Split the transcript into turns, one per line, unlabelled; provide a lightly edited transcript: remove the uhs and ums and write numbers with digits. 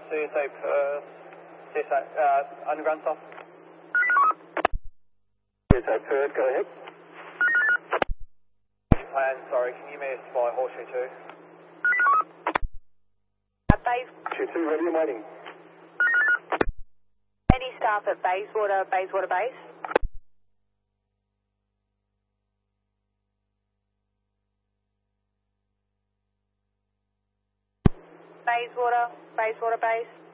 CSA Perth, CSA, underground stuff.
CSA Perth, go ahead.
Plan, sorry, can you meet us by Horseshoe 2?
Horseshoe 2, ready and waiting.
Any staff at Bayswater Base? Bayswater Base?